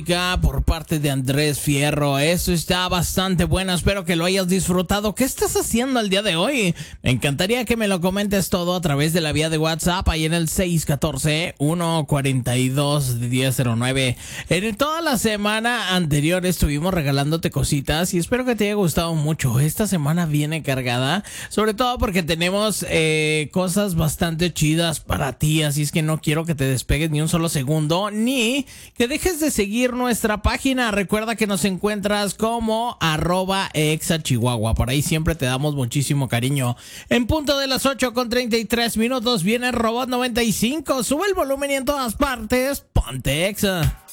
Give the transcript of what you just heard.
Por parte de Andrés Fierro. Eso está bastante bueno, espero que lo hayas disfrutado. ¿Qué estás haciendo el día de hoy? Me encantaría que me lo comentes todo a través de la vía de WhatsApp, ahí en el 614-142-1009. En toda la semana anterior estuvimos regalándote cositas y espero que te haya gustado mucho. Esta semana viene cargada, sobre todo porque tenemos cosas bastante chidas para ti, así es que no quiero que te despegues ni un solo segundo, ni que dejes de seguir nuestra página. Recuerda que nos encuentras como @exachihuahua. Por ahí siempre te damos muchísimo cariño. En punto de las 8:33 viene Robot 95. Sube el volumen y en todas partes ponte Exa.